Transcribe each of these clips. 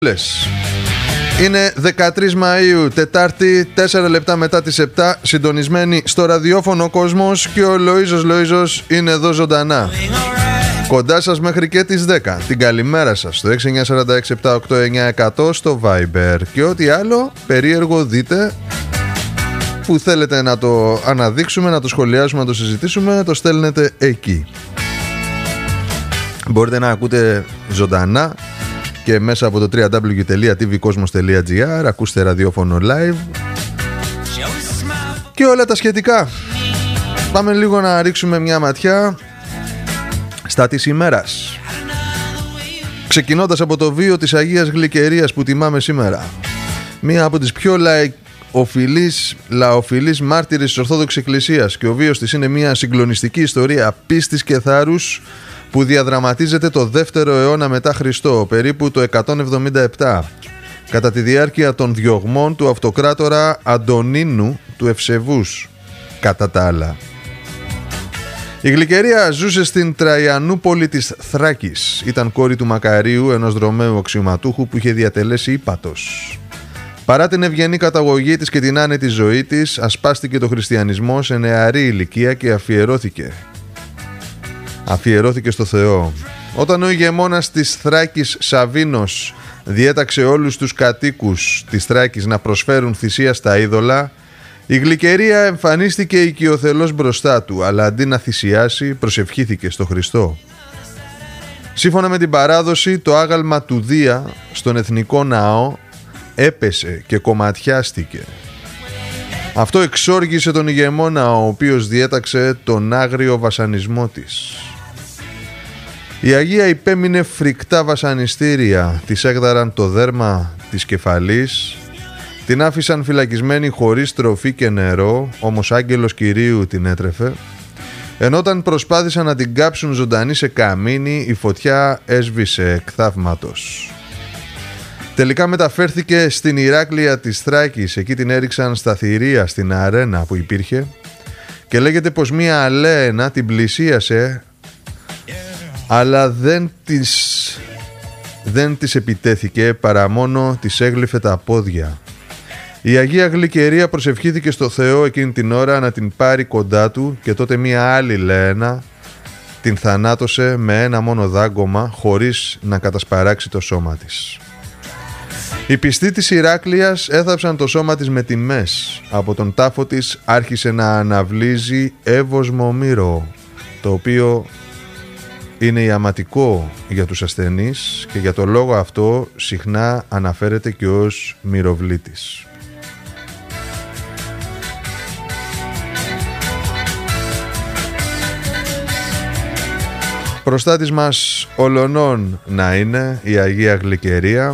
Είναι 13 Μαΐου, Τετάρτη, 4 λεπτά μετά τις 7, συντονισμένοι στο ραδιόφωνο κόσμος και ο Λοΐζος είναι εδώ ζωντανά. Κοντά σας μέχρι και τις 10. Την καλημέρα σας στο 6946-789-100 στο Viber. Και ό,τι άλλο περίεργο δείτε που θέλετε να το αναδείξουμε, να το σχολιάσουμε, να το συζητήσουμε, το στέλνετε εκεί. Μπορείτε να ακούτε ζωντανά και μέσα από το www.tvkosmos.gr. Ακούστε ραδιόφωνο live και όλα τα σχετικά. Πάμε λίγο να ρίξουμε μια ματιά στα της ημέρας, ξεκινώντας από το βίο της Αγίας Γλυκερίας που τιμάμε σήμερα. Μία από τις πιο λαοφιλείς μάρτυρες της Ορθόδοξης Εκκλησίας, και ο βίος της είναι μια συγκλονιστική ιστορία πίστης και θάρρους που διαδραματίζεται το 2ο αιώνα μετά Χριστό, περίπου το 177, κατά τη διάρκεια των διωγμών του αυτοκράτορα Αντωνίνου του Ευσεβούς, κατά τα άλλα. Η Γλυκερία ζούσε στην Τραϊανούπολη της Θράκης. Ήταν κόρη του Μακαρίου, ενός δρομέου αξιωματούχου που είχε διατελέσει ύπατος. Παρά την ευγενή καταγωγή της και την άνετη ζωή της, ασπάστηκε το χριστιανισμό σε νεαρή ηλικία και αφιερώθηκε στο Θεό. Όταν ο ηγεμόνας της Θράκης Σαβίνος διέταξε όλους τους κατοίκους της Θράκης να προσφέρουν θυσία στα είδωλα, η Γλυκερία εμφανίστηκε οικειοθελώς μπροστά του, αλλά αντί να θυσιάσει προσευχήθηκε στο Χριστό. Σύμφωνα με την παράδοση, το άγαλμα του Δία στον εθνικό ναό έπεσε και κομματιάστηκε. Αυτό εξόργησε τον ηγεμόνα, ο οποίος διέταξε τον άγριο βασανισμό της. Η Αγία υπέμεινε φρικτά βασανιστήρια, της έγδαραν το δέρμα της κεφαλής, την άφησαν φυλακισμένη χωρίς τροφή και νερό, όμως άγγελος Κυρίου την έτρεφε, ενώ όταν προσπάθησαν να την κάψουν ζωντανή σε καμίνι, η φωτιά έσβησε εκ θαύματος. Τελικά μεταφέρθηκε στην Ηράκλεια της Θράκης, εκεί την έριξαν στα θηρία στην αρένα που υπήρχε, και λέγεται πως μία αλέαινα την πλησίασε, αλλά δεν της επιτέθηκε, παρά μόνο της έγλυφε τα πόδια. Η Αγία Γλυκερία προσευχήθηκε στο Θεό εκείνη την ώρα να την πάρει κοντά του, και τότε μία άλλη λέαινα την θανάτωσε με ένα μόνο δάγκωμα, χωρίς να κατασπαράξει το σώμα της. Οι πιστοί της Ηράκλειας έθαψαν το σώμα της με τιμές. Από τον τάφο της άρχισε να αναβλύζει εύωσμο μύρο, το οποίο είναι ιαματικό για τους ασθενείς και για το λόγο αυτό συχνά αναφέρεται και ως μυροβλήτης. Προστάτης μας ολονών να είναι η Αγία Γλυκερία.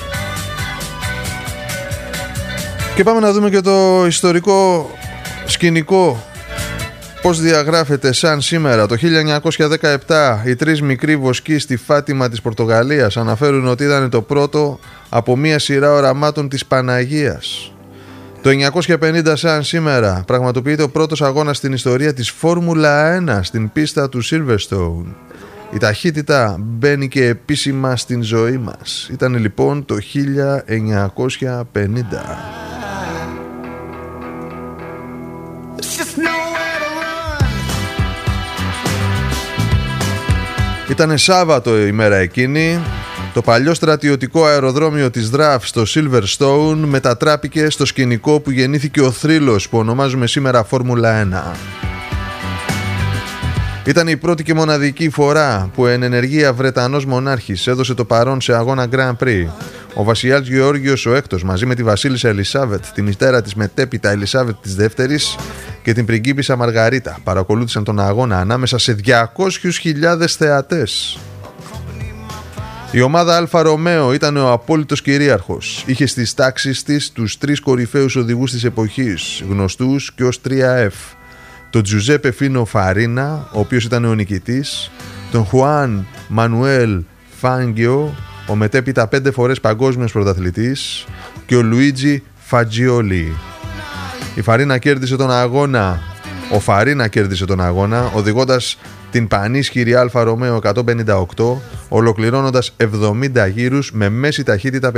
Και πάμε να δούμε και το ιστορικό σκηνικό, πώς διαγράφεται σαν σήμερα. Το 1917 οι τρεις μικροί βοσκοί στη Φάτιμα της Πορτογαλίας αναφέρουν ότι ήταν το πρώτο από μία σειρά οραμάτων της Παναγίας. Το 1950 σαν σήμερα πραγματοποιείται ο πρώτος αγώνας στην ιστορία της Φόρμουλα 1 στην πίστα του Silverstone. Η ταχύτητα μπαίνει και επίσημα στην ζωή μας. Ήταν λοιπόν το 1950. Ήτανε Σάββατο η μέρα εκείνη. Το παλιό στρατιωτικό αεροδρόμιο της ΔΡΑΦ στο Silverstone μετατράπηκε στο σκηνικό που γεννήθηκε ο θρύλος που ονομάζουμε σήμερα Φόρμουλα 1. Ήταν η πρώτη και μοναδική φορά που εν ενεργεία Βρετανός μονάρχης έδωσε το παρόν σε αγώνα Grand Prix. Ο βασιλιάς Γεώργιος ο Έκτος μαζί με τη βασίλισσα Ελισάβετ, τη μητέρα της μετέπειτα Ελισάβετ της Δεύτερης και την πριγκίπισσα Μαργαρίτα παρακολούθησαν τον αγώνα ανάμεσα σε 200.000 θεατές. Η ομάδα Αλφα Ρωμαίο ήταν ο απόλυτος κυρίαρχος. Είχε στις τάξεις της τους τρεις κορυφαίους οδηγούς της εποχής, γνωστούς και ως 3F. Τον Τζουζέπε Φίνο Φαρίνα, ο οποίος ήταν ο νικητής, τον Χουάν Μανουέλ Φάνγκιο, ο μετέπειτα 5 φορές παγκόσμιος πρωταθλητής, και ο Λουίτζι Φατζιόλι. Ο Φαρίνα κέρδισε τον αγώνα οδηγώντας την πανίσχυρη Αλφα Ρωμαίο 158, ολοκληρώνοντας 70 γύρους με μέση ταχύτητα